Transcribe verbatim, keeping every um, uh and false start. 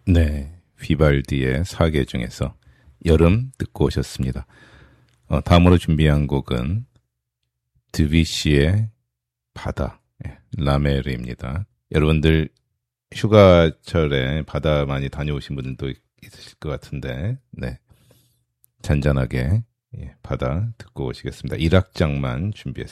네, 휘발디의 사계 중에서 여름 듣고 오셨습니다. 어, 다음으로 준비한 곡은 드비시의 바다, 예, 라메르입니다. 여러분들 휴가철에 바다 많이 다녀오신 분들도 있으실 것 같은데, 네, 잔잔하게 예, 바다 듣고 오시겠습니다. 일 악장만 준비했습니다.